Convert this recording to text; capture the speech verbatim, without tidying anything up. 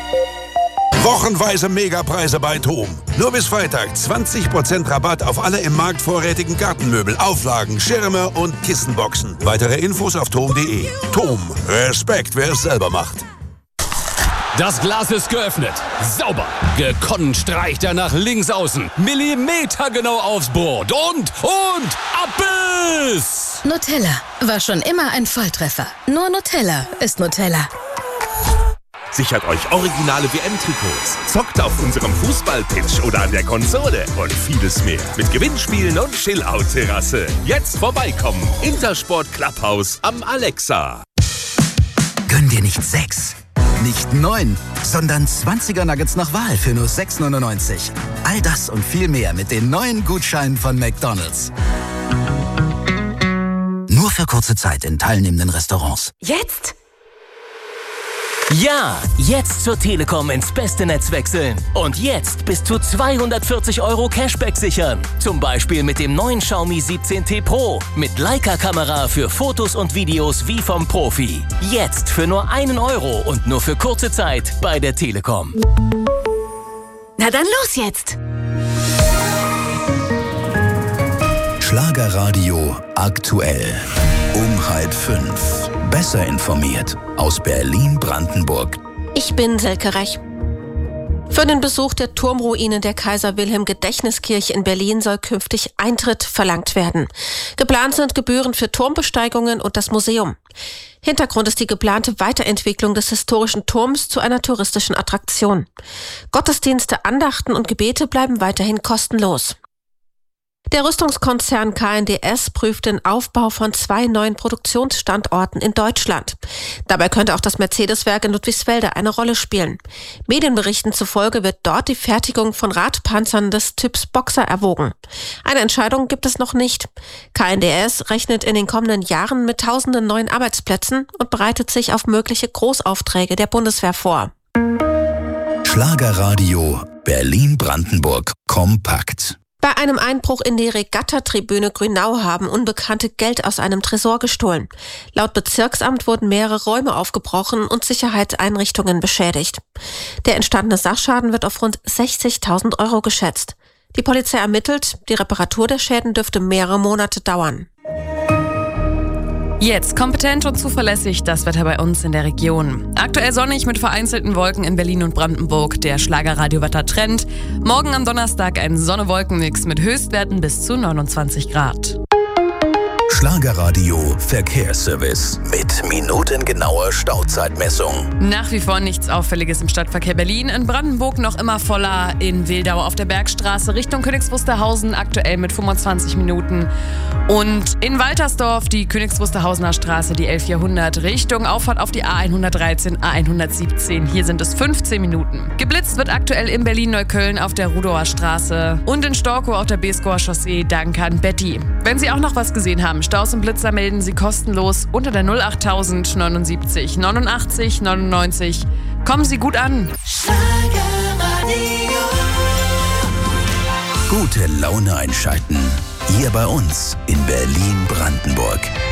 Wochenweise Megapreise bei TOM. Nur bis Freitag zwanzig Prozent Rabatt auf alle im Markt vorrätigen Gartenmöbel, Auflagen, Schirme und Kissenboxen. Weitere Infos auf tom punkt de. TOM. Respekt, wer es selber macht. Das Glas ist geöffnet. Sauber. Gekonnt streicht er nach links außen. Millimetergenau aufs Brot. Und, und, Abbiss! Nutella war schon immer ein Volltreffer. Nur Nutella ist Nutella. Sichert euch originale W M-Trikots, zockt auf unserem Fußballpitch oder an der Konsole und vieles mehr. Mit Gewinnspielen und Chill-Out-Terrasse. Jetzt vorbeikommen. Intersport Clubhaus am Alexa. Gönn dir nicht sechs, nicht neun, sondern zwanziger Nuggets nach Wahl für nur sechs neunundneunzig. All das und viel mehr mit den neuen Gutscheinen von McDonald's. Nur für kurze Zeit in teilnehmenden Restaurants. Jetzt? Ja, jetzt zur Telekom ins beste Netz wechseln. Und jetzt bis zu zweihundertvierzig Euro Cashback sichern. Zum Beispiel mit dem neuen Xiaomi siebzehn T Pro. Mit Leica-Kamera für Fotos und Videos wie vom Profi. Jetzt für nur einen Euro und nur für kurze Zeit bei der Telekom. Na dann los jetzt! Schlagerradio aktuell. Um halb fünf. Besser informiert aus Berlin-Brandenburg. Ich bin Selke Rech. Für den Besuch der Turmruine der Kaiser-Wilhelm-Gedächtniskirche in Berlin soll künftig Eintritt verlangt werden. Geplant sind Gebühren für Turmbesteigungen und das Museum. Hintergrund ist die geplante Weiterentwicklung des historischen Turms zu einer touristischen Attraktion. Gottesdienste, Andachten und Gebete bleiben weiterhin kostenlos. Der Rüstungskonzern K N D S prüft den Aufbau von zwei neuen Produktionsstandorten in Deutschland. Dabei könnte auch das Mercedes-Werk in Ludwigsfelde eine Rolle spielen. Medienberichten zufolge wird dort die Fertigung von Radpanzern des Typs Boxer erwogen. Eine Entscheidung gibt es noch nicht. K N D S rechnet in den kommenden Jahren mit tausenden neuen Arbeitsplätzen und bereitet sich auf mögliche Großaufträge der Bundeswehr vor. Schlagerradio Berlin-Brandenburg kompakt. Bei einem Einbruch in die Regattatribüne Grünau haben Unbekannte Geld aus einem Tresor gestohlen. Laut Bezirksamt wurden mehrere Räume aufgebrochen und Sicherheitseinrichtungen beschädigt. Der entstandene Sachschaden wird auf rund sechzigtausend Euro geschätzt. Die Polizei ermittelt, die Reparatur der Schäden dürfte mehrere Monate dauern. Jetzt kompetent und zuverlässig das Wetter bei uns in der Region. Aktuell sonnig mit vereinzelten Wolken in Berlin und Brandenburg. Der Schlagerradiowetter-Trend. Morgen am Donnerstag ein Sonne-Wolken-Mix mit Höchstwerten bis zu neunundzwanzig Grad. Schlagerradio Verkehrsservice mit minutengenauer Stauzeitmessung. Nach wie vor nichts Auffälliges im Stadtverkehr Berlin. In Brandenburg noch immer voller. In Wildau auf der Bergstraße Richtung Königs Wusterhausen aktuell mit fünfundzwanzig Minuten. Und in Waltersdorf die Königs Wusterhausener Straße, die elf vierhundert Richtung Auffahrt auf die A hundertdreizehn, A hundertsiebzehn. Hier sind es fünfzehn Minuten. Geblitzt wird aktuell in Berlin-Neukölln auf der Rudauer Straße und in Storkow auf der Beeskower Chaussee. Danke an Betty. Wenn Sie auch noch was gesehen haben, Staus und Blitzer melden Sie kostenlos unter der null achttausend neunundsiebzig neunundachtzig neunundneunzig. Kommen Sie gut an. Gute Laune einschalten. Hier bei uns in Berlin-Brandenburg.